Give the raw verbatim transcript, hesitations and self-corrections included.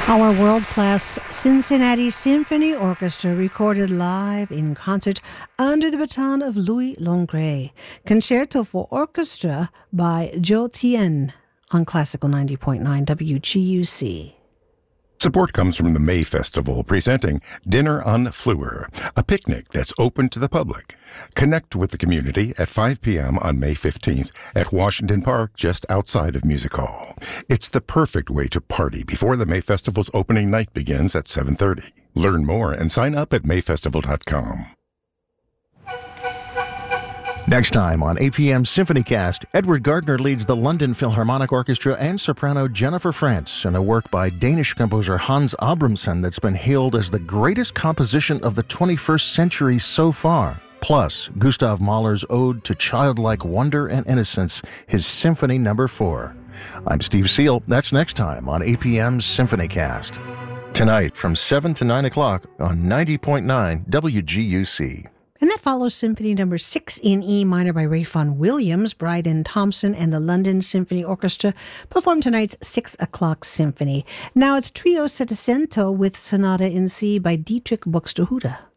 Our world-class Cincinnati Symphony Orchestra recorded live in concert under the baton of Louis Longret. Concerto for Orchestra by Zhou Tian on Classical ninety point nine W G U C. Support comes from the May Festival, presenting Dinner on Fleur, a picnic that's open to the public. Connect with the community at five p.m. on May fifteenth at Washington Park, just outside of Music Hall. It's the perfect way to party before the May Festival's opening night begins at seven thirty. Learn more and sign up at may festival dot com. Next time on A P M SymphonyCast, Edward Gardner leads the London Philharmonic Orchestra and soprano Jennifer Frantz in a work by Danish composer Hans Abramson that's been hailed as the greatest composition of the twenty-first century so far. Plus, Gustav Mahler's ode to childlike wonder and innocence, his Symphony Number Four. I'm Steve Seal. That's next time on A P M SymphonyCast. Tonight from seven to nine o'clock on ninety point nine W G U C. And that follows Symphony Number Six in E minor by Ray Vaughan Williams. Bryden Thompson and the London Symphony Orchestra perform tonight's six o'clock symphony. Now it's Trio Settecento with Sonata in C by Dietrich Buxtehude.